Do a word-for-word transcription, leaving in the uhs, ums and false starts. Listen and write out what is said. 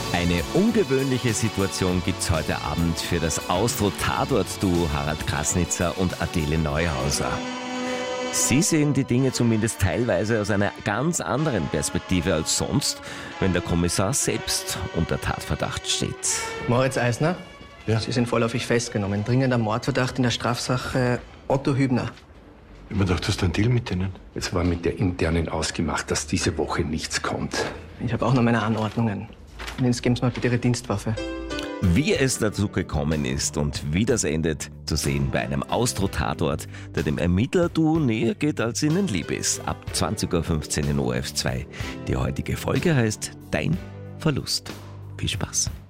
Eine ungewöhnliche Situation gibt's heute Abend für das Austro-Tatort-Duo Harald Krasnitzer und Adele Neuhauser. Sie sehen die Dinge zumindest teilweise aus einer ganz anderen Perspektive als sonst, wenn der Kommissar selbst unter Tatverdacht steht. Moritz Eisner, Ja? Sie sind vorläufig festgenommen. Dringender Mordverdacht in der Strafsache Otto Hübner. Ich hab mir gedacht, hast du einen Deal mit denen? Es war mit der Internen ausgemacht, dass diese Woche nichts kommt. Ich habe auch noch meine Anordnungen. Und jetzt geben Sie mal bitte Ihre Dienstwaffe. Wie es dazu gekommen ist und wie das endet, zu sehen bei einem Austro-Tatort, der dem Ermittlerduo näher geht, als ihnen lieb ist. Ab zwanzig Uhr fünfzehn in O R F zwei. Die heutige Folge heißt Dein Verlust. Viel Spaß.